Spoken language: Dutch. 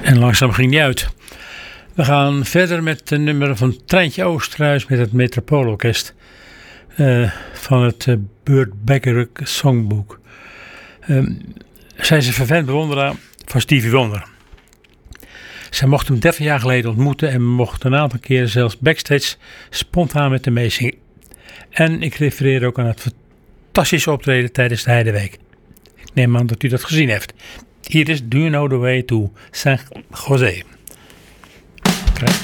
En langzaam ging die uit. We gaan verder met een nummer van Treintje Oosterhuis met het Metropoolorkest van het Burt Bacharach Songbook. Zij is een fervent bewonderaar van Stevie Wonder. Zij mocht hem 30 jaar geleden ontmoeten en mocht een aantal keren zelfs backstage spontaan met hem meezingen. En ik refereer ook aan het fantastische optreden tijdens de Heideweek. Ik neem aan dat u dat gezien heeft. Hier is Do You Know The Way to San Jose.